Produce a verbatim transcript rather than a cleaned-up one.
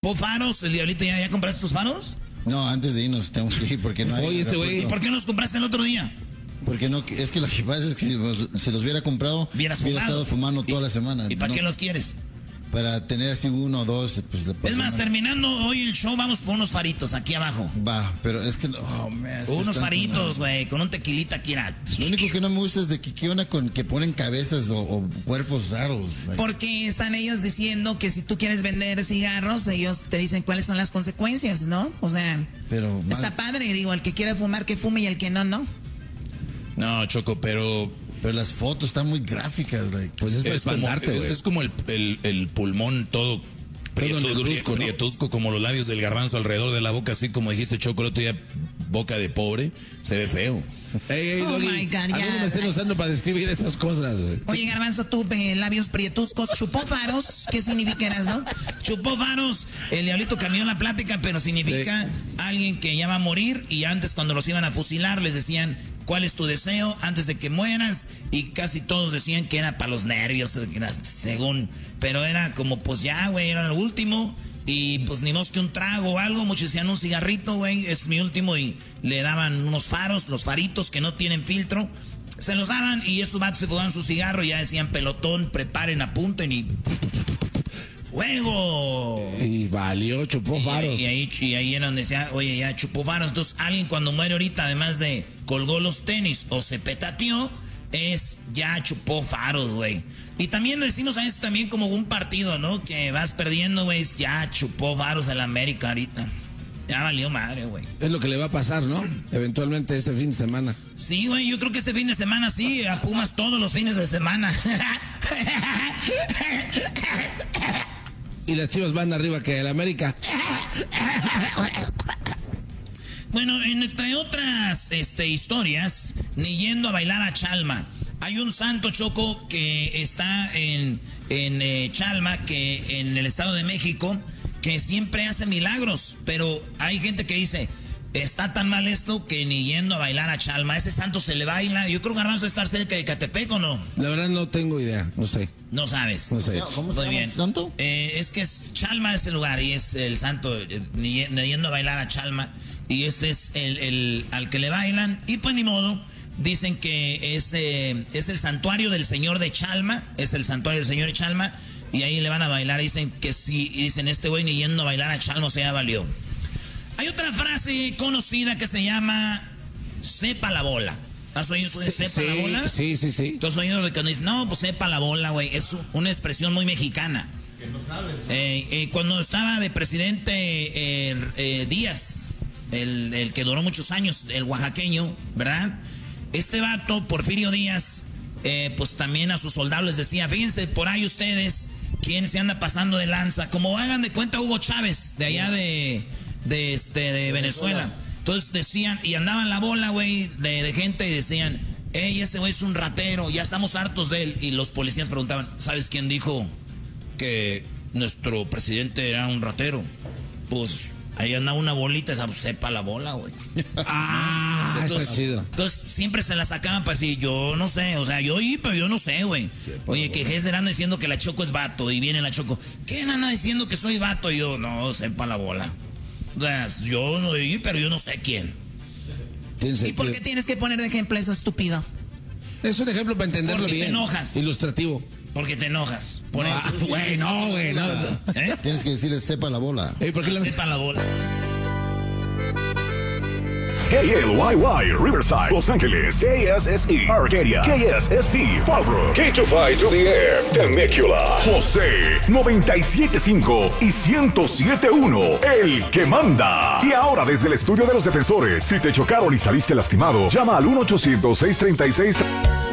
chupó faros. El diablito, ¿ya, ya compraste tus faros? No, antes de irnos tenemos que ir porque no hay... Oye, este güey, ¿y por qué los compraste el otro día? Porque no, es que lo que pasa es que si los, si los hubiera comprado, hubiera estado fumando toda ¿Y, la semana. ¿Y para no, qué los quieres? Para tener así uno o dos. Pues, es más, terminando hoy el show, vamos por unos faritos aquí abajo. Va, pero es que... Oh, man, es unos que faritos, güey, con un tequilita aquí. Lo único que no me gusta es de que qué onda con que ponen cabezas o, o cuerpos raros. Like. Porque están ellos diciendo que si tú quieres vender cigarros, ellos te dicen cuáles son las consecuencias, ¿no? O sea, pero, está padre, digo, el que quiera fumar que fume y el que no, no. No, Choco, pero... Pero las fotos están muy gráficas. Like. Pues es, es, como, es, es como el, el, el pulmón todo prietusco, prietusco, ¿no? Como los labios del garbanzo alrededor de la boca, así como dijiste, Choco, el otro día, boca de pobre, se ve feo. Hey, hey, oh Doggy, my God, a mí ya. no me estén usando para describir esas cosas, güey. Oye, Garbanzo, tú, eh, labios prietuscos, chupó faros, ¿qué significarás, no? Chupó faros, el diablito cambió la plática, pero significa sí. alguien que ya va a morir, y antes cuando los iban a fusilar les decían, ¿cuál es tu deseo antes de que mueras? Y casi todos decían que era para los nervios, según, pero era como, pues ya, güey, era lo último. Y pues ni más que un trago o algo, muchos decían un cigarrito, güey, es mi último, y le daban unos faros, los faritos que no tienen filtro, se los daban y estos vatos se fumaban su cigarro y ya decían pelotón, preparen, apunten y ¡fuego! Y valió, chupó faros. Y, y, ahí, y ahí era donde decía, oye, ya chupó faros. Entonces alguien cuando muere ahorita, además de colgó los tenis o se petateó, es ya chupó faros, güey. Y también decimos a esto también como un partido, ¿no? Que vas perdiendo, güey, ya chupó faros en la América ahorita. Ya valió madre, güey. Es lo que le va a pasar, ¿no? Eventualmente este fin de semana. Sí, güey, yo creo que este fin de semana sí, a Pumas todos los fines de semana. Y las Chivas van arriba que el América. Bueno, entre otras este, historias, ni yendo a bailar a Chalma. Hay un santo, Choco, que está en, en eh, Chalma, que en el Estado de México, que siempre hace milagros. Pero hay gente que dice, está tan mal esto que ni yendo a bailar a Chalma. Ese santo se le baila. Yo creo que Garbanzo va a estar cerca de Catepec, ¿o no? La verdad no tengo idea, no sé. No sabes. No sé. ¿Cómo se llama el santo? Eh, es que es, Chalma es el lugar y es el santo, eh, ni, ni yendo a bailar a Chalma. Y este es el, el al que le bailan. Y pues ni modo, dicen que es, eh, es el santuario del Señor de Chalma. Es el santuario del Señor de Chalma. Y ahí le van a bailar. Dicen que sí. Y dicen, este güey ni yendo a bailar a Chalma, o sea, ya valió. Hay otra frase conocida que se llama sepa la bola. ¿Has oído tú de sepa sí, la bola? Sí, sí, sí. ¿Tú has oído de que dicen, no, pues sepa la bola, güey? Es una expresión muy mexicana. Que no sabes, ¿no? Eh, eh, cuando estaba de presidente eh, eh, Díaz, el, el que duró muchos años, el oaxaqueño, ¿verdad? Este vato, Porfirio Díaz, eh, pues también a sus soldados les decía, fíjense por ahí ustedes, quién se anda pasando de lanza. Como hagan de cuenta Hugo Chávez, de allá de, de, este, de Venezuela. Entonces decían, y andaban la bola, güey, de, de gente y decían, hey, ese güey es un ratero, ya estamos hartos de él. Y los policías preguntaban, ¿sabes quién dijo que nuestro presidente era un ratero? Pues ahí anda una bolita, esa, sepa la bola, güey. Ah, entonces, está chido. Entonces siempre se la sacaban para decir, yo no sé, o sea, yo oí, pero yo no sé, güey. Oye, que Hesder anda diciendo que la Choco es vato, y viene la Choco, ¿qué anda diciendo que soy vato? Y yo, no, sepa la bola. O sea, yo no oí, pero yo no sé quién. ¿Y por qué tienes que poner de ejemplo eso, estúpido? Es un ejemplo para entenderlo Porque bien. te enojas. Ilustrativo. Porque te enojas. Por no, eso. Güey, no, güey, no. ¿Eh? Tienes que decirle sepa la bola. Hey, ¿por qué la... Sepa la bola. K L Y Y, Riverside, Los Ángeles. K S S E, Arcadia. K S S T, Fallbrook. K veinticinco to the F, Temecula. José, noventa y siete punto cinco y ciento siete punto uno, el que manda. Y ahora desde el estudio de los defensores, si te chocaron y saliste lastimado, llama al uno ochocientos seiscientos treinta y seis